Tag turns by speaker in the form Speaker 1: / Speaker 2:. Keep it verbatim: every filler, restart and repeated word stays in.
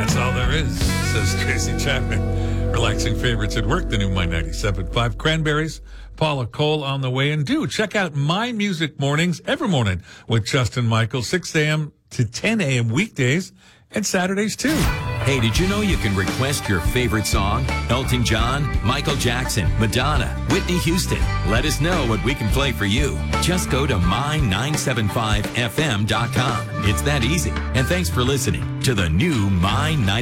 Speaker 1: That's all there is, says Tracy Chapman. Relaxing favorites at work, the new My ninety-seven point five. Cranberries, Paula Cole on the way. And do check out My Music Mornings every morning with Justin Michael, six a.m. to ten a.m. weekdays and Saturdays too.
Speaker 2: Hey, did you know you can request your favorite song? Elton John, Michael Jackson, Madonna, Whitney Houston. Let us know what we can play for you. Just go to my nine seven five f m dot com. It's that easy. And thanks for listening to the new My ninety-seven.